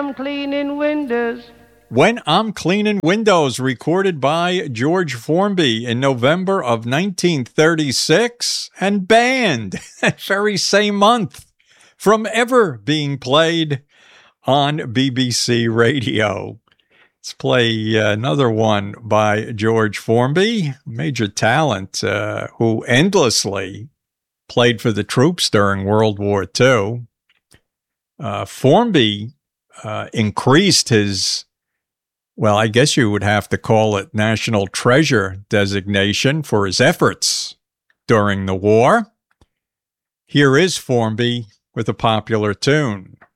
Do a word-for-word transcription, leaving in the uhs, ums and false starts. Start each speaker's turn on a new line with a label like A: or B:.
A: I'm cleaning windows.
B: When I'm Cleaning Windows, recorded by George Formby in November of nineteen thirty-six and banned that very same month from ever being played on B B C Radio. Let's play uh, another one by George Formby, major talent uh, who endlessly played for the troops during World War Two. Uh, Formby uh, increased his, well, I guess you would have to call it national treasure designation for his efforts during the war. Here is Formby with a popular tune.